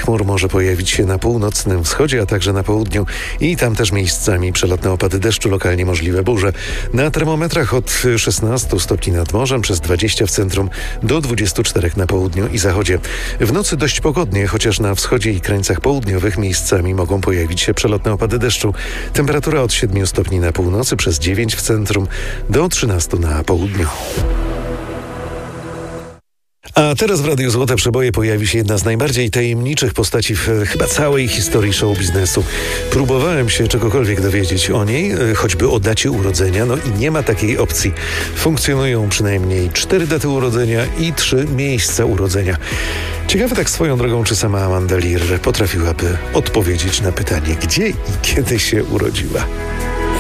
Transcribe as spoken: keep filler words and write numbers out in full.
chmur może pojawić się na północnym wschodzie, a także na południu i tam też miejscami przelotne opady deszczu, lokalnie możliwe burze. Na termometrach od szesnastu stopni nad morzem, przez dwadzieścia w centrum do dwudziestu czterech na południu i zachodzie. W nocy dość pogodnie, chociaż na wschodzie i krańcach południowych miejscami mogą pojawić się przelotne opady deszczu. Temperatura od siedmiu stopni na północy, przez dziewięć w centrum do trzynastu na południu. A teraz w Radiu Złote Przeboje pojawi się jedna z najbardziej tajemniczych postaci w chyba całej historii show biznesu. Próbowałem się czegokolwiek dowiedzieć o niej, choćby o dacie urodzenia, no i nie ma takiej opcji. Funkcjonują przynajmniej cztery daty urodzenia i trzy miejsca urodzenia. Ciekawe tak swoją drogą, czy sama Amanda Lear potrafiłaby odpowiedzieć na pytanie, gdzie i kiedy się urodziła.